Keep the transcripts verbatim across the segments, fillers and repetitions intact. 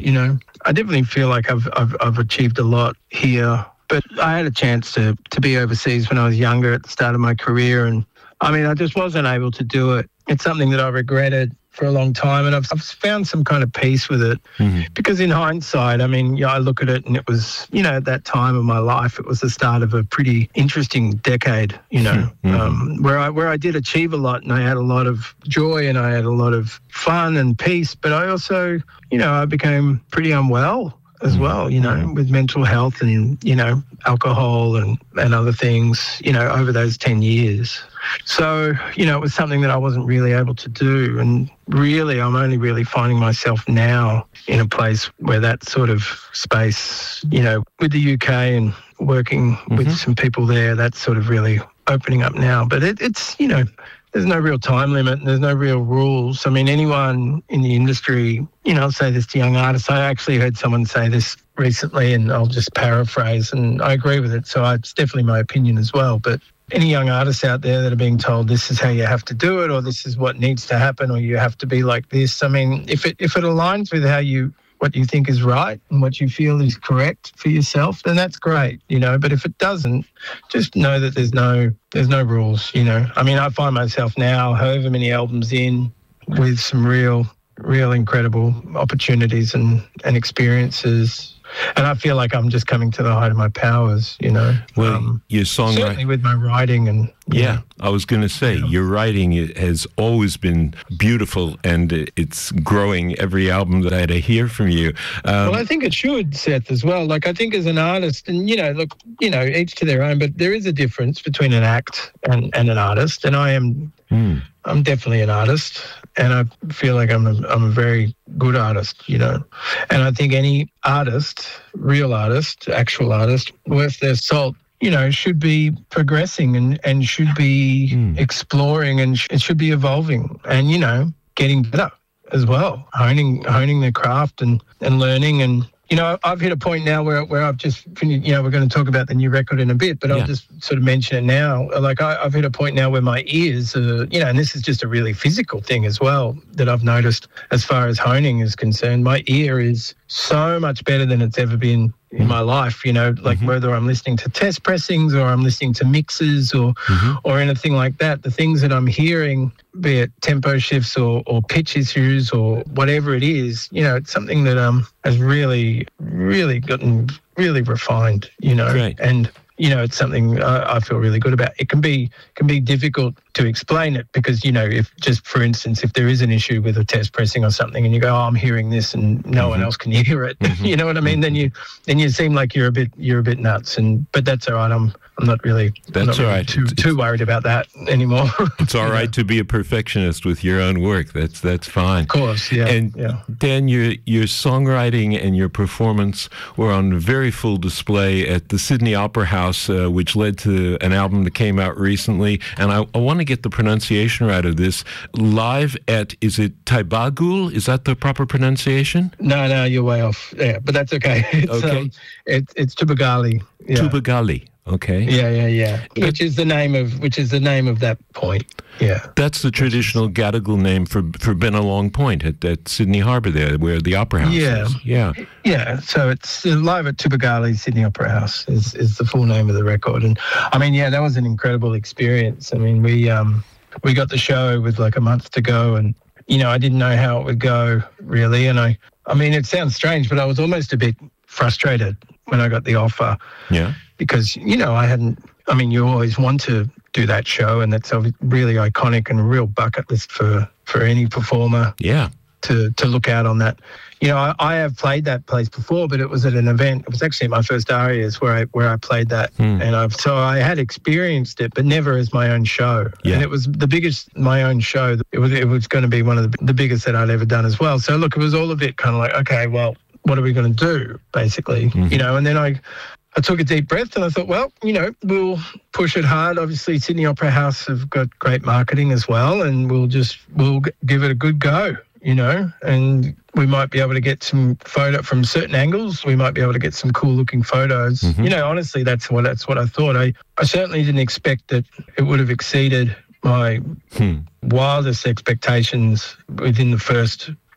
you know. I definitely feel like I've I've, I've achieved a lot here. But I had a chance to, to be overseas when I was younger at the start of my career. And I mean, I just wasn't able to do it. It's something that I regretted for a long time. And I've, I've found some kind of peace with it. Mm-hmm. Because in hindsight, I mean, yeah, I look at it and it was, you know, at that time of my life, it was the start of a pretty interesting decade, you know, mm-hmm. um, where I where I did achieve a lot and I had a lot of joy and I had a lot of fun and peace. But I also, you know, I became pretty unwell as well, you know, with mental health and, you know, alcohol and, and other things, you know, over those ten years. So, you know, it was something that I wasn't really able to do. And really, I'm only really finding myself now in a place where that sort of space, you know, with the U K and working mm-hmm. with some people there, that's sort of really opening up now. But it, it's, you know, there's no real time limit and there's no real rules. I mean, anyone in the industry, you know, I'll say this to young artists. I actually heard someone say this recently and I'll just paraphrase and I agree with it. So it's definitely my opinion as well. But any young artists out there that are being told this is how you have to do it or this is what needs to happen or you have to be like this. I mean, if it if it aligns with how you what you think is right and what you feel is correct for yourself, then that's great, you know. But if it doesn't, just know that there's no there's no rules, you know. I mean, I find myself now, however many albums in, with some real, real incredible opportunities and, and experiences. And I feel like I'm just coming to the height of my powers, you know. Well, um, your songwriting... Certainly with my writing and... Yeah, know, I was going to say, yeah. Your writing has always been beautiful and it's growing every album that I hear from you. Um, well, I think it should, Seth, as well. Like, I think as an artist, and, you know, look, you know, each to their own, but there is a difference between an act and, and an artist. And I am... Mm. I'm definitely an artist, and I feel like I'm a, I'm a very good artist, you know. And I think any artist, real artist, actual artist, worth their salt, you know, should be progressing and, and should be mm. exploring and sh- it should be evolving and, you know, getting better as well, honing honing their craft and, and learning. And, you know, I've hit a point now where, where I've just, you know, we're going to talk about the new record in a bit, but yeah. I'll just sort of mention it now. Like I, I've hit a point now where my ears are, you know, and this is just a really physical thing as well that I've noticed as far as honing is concerned. My ear is so much better than it's ever been in my life, you know, like mm-hmm. whether I'm listening to test pressings or I'm listening to mixes or mm-hmm. or anything like that, the things that I'm hearing, be it tempo shifts or, or pitch issues or whatever it is, you know, it's something that um has really, really gotten really refined, you know, Great. And you know, it's something I, I feel really good about. It can be can be difficult to explain it because, you know, if just for instance, if there is an issue with a test pressing or something and you go, oh, I'm hearing this and no mm-hmm. one else can hear it, mm-hmm. you know what I mean? Then you then you seem like you're a bit you're a bit nuts. And but that's all right. I'm I'm not really that's not all really right. too too worried about that anymore. It's all right know? to be a perfectionist with your own work. That's that's fine. Of course, yeah. And yeah. Dan, your your songwriting and your performance were on very full display at the Sydney Opera House, uh, which led to an album that came out recently. And I, I want to get the pronunciation right of this. Live at, is it Taibagul? Is that the proper pronunciation? No, no, you're way off. Yeah, but that's okay. It's, okay. Um, it, it's Tubagali. Yeah. Tubagali. Okay. Yeah, yeah, yeah. Which is the name of which is the name of that point. Yeah. That's the traditional Gadigal name for for Bennelong Point at, at Sydney Harbour there, where the Opera House yeah. is. Yeah. Yeah. So it's uh, Live at Tubagali Sydney Opera House is, is the full name of the record. And I mean, yeah, that was an incredible experience. I mean, we um we got the show with like a month to go, and you know, I didn't know how it would go really. And I I mean, it sounds strange, but I was almost a bit frustrated when I got the offer. Yeah. Because, you know, I hadn't, I mean, you always want to do that show, and that's really iconic and a real bucket list for, for any performer. Yeah. To, to look out on that. You know, I, I have played that place before, but it was at an event. It was actually at my first Arias where I where I played that. Mm. And I've so I had experienced it, but never as my own show. Yeah. And it was the biggest, my own show. It was, it was going to be one of the, the biggest that I'd ever done as well. So, look, it was all a bit kind of like, okay, well, what are we going to do, basically? Mm-hmm. You know, and then I... I took a deep breath and I thought, well, you know, we'll push it hard. Obviously, Sydney Opera House have got great marketing as well, and we'll just, we'll give it a good go, you know, and we might be able to get some photo from certain angles. We might be able to get some cool looking photos. Mm-hmm. You know, honestly, that's what, that's what I thought. I, I certainly didn't expect that it would have exceeded my hmm. wildest expectations within the first, like,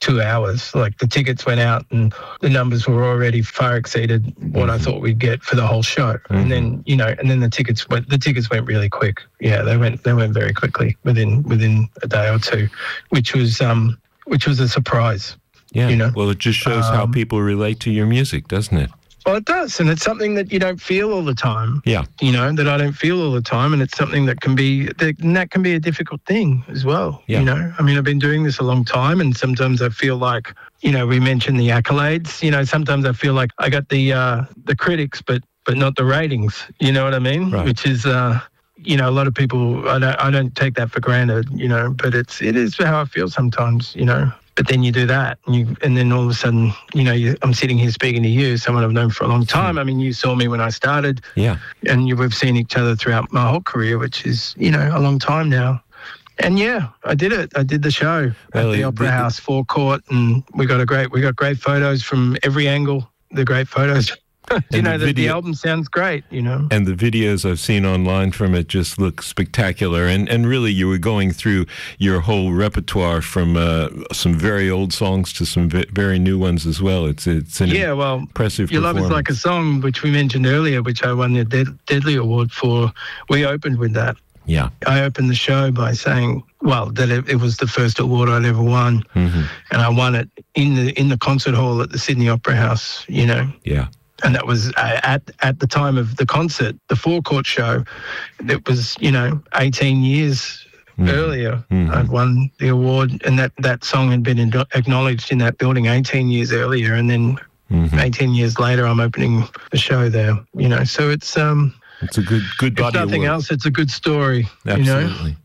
two hours. Like the tickets went out and the numbers were already far exceeded what mm-hmm. I thought we'd get for the whole show. Mm-hmm. And then, you know, and then the tickets went, the tickets went really quick. Yeah, they went, they went very quickly within, within a day or two, which was, um, which was a surprise. Yeah. You know? Well, it just shows um, how people relate to your music, doesn't it? Well, it does, and it's something that you don't feel all the time. Yeah. You know, that I don't feel all the time, and it's something that can be, that, and that can be a difficult thing as well. Yeah. You know, I mean, I've been doing this a long time, and sometimes I feel like, you know, we mentioned the accolades. You know, sometimes I feel like I got the uh, the critics, but but not the ratings. You know what I mean? Right. Which is, uh, you know, a lot of people, I don't, I don't take that for granted. You know, but it's it is how I feel sometimes. You know. But then you do that, and, you, and then all of a sudden, you know, you, I'm sitting here speaking to you, someone I've known for a long time. I mean, you saw me when I started, yeah, and you, we've seen each other throughout my whole career, which is, you know, a long time now. And yeah, I did it. I did the show well, at the Opera the, House forecourt, and we got a great, we got great photos from every angle. The great photos. you know, the, the, the album sounds great, you know. And the videos I've seen online from it just look spectacular. And and really, you were going through your whole repertoire from uh, some very old songs to some v- very new ones as well. It's it's an yeah, well, impressive Your Love Is Like a Song, which we mentioned earlier, which I won the Dead- Deadly Award for. We opened with that. Yeah. I opened the show by saying, well, that it, it was the first award I'd ever won. Mm-hmm. And I won it in the in the concert hall at the Sydney Opera House, you know. Yeah. And that was uh, at at the time of the concert, the forecourt show. It was, you know, eighteen years mm. earlier. Mm-hmm. I'd won the award, and that, that song had been in, acknowledged in that building eighteen years earlier. And then mm-hmm. eighteen years later, I'm opening the show there. You know, so it's um, it's a good good body. If nothing of work. else, it's a good story. Absolutely. You know?